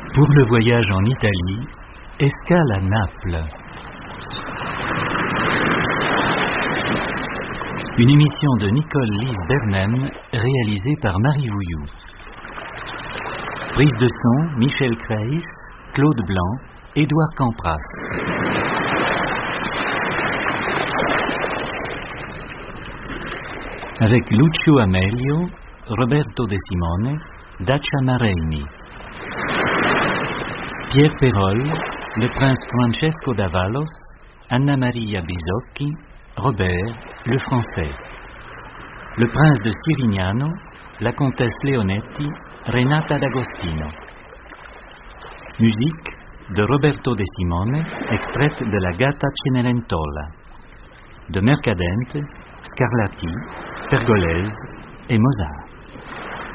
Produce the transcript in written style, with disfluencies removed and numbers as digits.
Pour le voyage en Italie, escale à Naples. Une émission de Nicole Lise Bernem, réalisée par Marie Vouilloux. Prise de son, Michel Kreis, Claude Blanc, Édouard Campras. Avec Lucio Amelio, Roberto De Simone, Dacia Mareini. Pierre Perol, le prince Francesco d'Avalos, Anna Maria Bisocchi, Robert, le français. Le prince de Sirignano, la comtesse Leonetti, Renata D'Agostino. Musique de Roberto De Simone, extraite de la Gatta Cenerentola. De Mercadente, Scarlatti, Pergolese et Mozart.